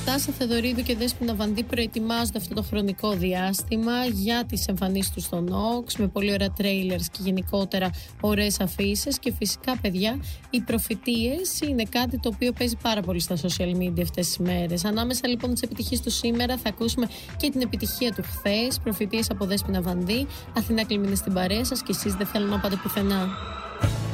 Νατάσα Θεοδωρίδου και Δέσποινα Βανδύ προετοιμάζονται αυτό το χρονικό διάστημα για τις εμφανίσεις τους στο Νόξ, με πολύ ωραία τρέιλερς και γενικότερα ωραίες αφίσες. Και φυσικά, παιδιά, οι προφητείες είναι κάτι το οποίο παίζει πάρα πολύ στα social media αυτές τις μέρες. Ανάμεσα λοιπόν τις επιτυχίες του σήμερα θα ακούσουμε και την επιτυχία του χθες, προφητείες από Δέσποινα Βανδύ. Αθηνά Κλιμίνη στην παρέα σας και εσείς δεν θέλω να πάτε πουθενά.